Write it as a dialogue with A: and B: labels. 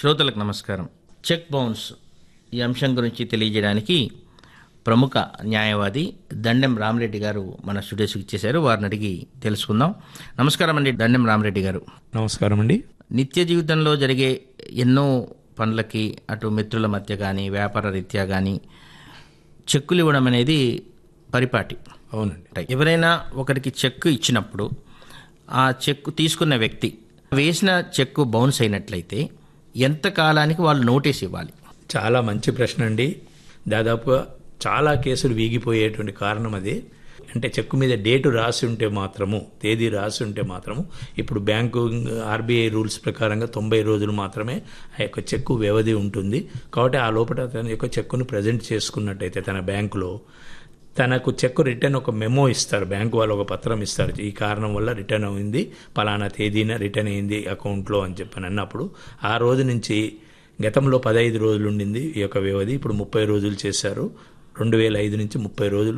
A: శ్రోతలకు నమస్కారం. Check bounce ఈ అంశం గురించి తెలియజేయడానికి ప్రముఖ న్యాయవాది దండెం రామరెడ్డి గారు మన స్టూడియోస్కి ఇచ్చేశారు. వారిని అడిగి తెలుసుకుందాం. నమస్కారం అండి దండెం రామరెడ్డి గారు.
B: నమస్కారం అండి.
A: నిత్య జీవితంలో జరిగే ఎన్నో పనులకి అటు మిత్రుల మధ్య కానీ వ్యాపార రీత్యా కానీ చెక్కులు ఇవ్వడం అనేది పరిపాటి.
B: అవునండి.
A: ఎవరైనా ఒకరికి చెక్కు ఇచ్చినప్పుడు ఆ చెక్కు తీసుకున్న వ్యక్తి వేసిన చెక్కు బౌన్స్ అయినట్లయితే ఎంత కాలానికి వాళ్ళు నోటీస్ ఇవ్వాలి?
B: చాలా మంచి ప్రశ్న అండి. దాదాపుగా చాలా కేసులు వీగిపోయేటువంటి కారణం అదే. అంటే చెక్కు మీద డేటు రాసి ఉంటే మాత్రము, తేదీ రాసి ఉంటే మాత్రము, ఇప్పుడు బ్యాంకు ఆర్బీఐ రూల్స్ ప్రకారంగా 90 రోజులు మాత్రమే ఆ యొక్క చెక్కు వ్యవధి ఉంటుంది. కాబట్టి ఆ లోపల తన యొక్క చెక్కును ప్రజెంట్ చేసుకున్నట్టయితే తన బ్యాంకులో తనకు చెక్కు రిటర్న్ ఒక మెమో ఇస్తారు. బ్యాంకు వాళ్ళు ఒక పత్రం ఇస్తారు, ఈ కారణం వల్ల రిటర్న్ అయింది, పలానా తేదీన రిటర్న్ అయింది అకౌంట్లో అని చెప్పని అన్నప్పుడు ఆ రోజు నుంచి గతంలో 15 రోజులు ఉండింది ఈ యొక్క వ్యవధి, ఇప్పుడు 30 రోజులు చేశారు. 2005 నుంచి 30 రోజులు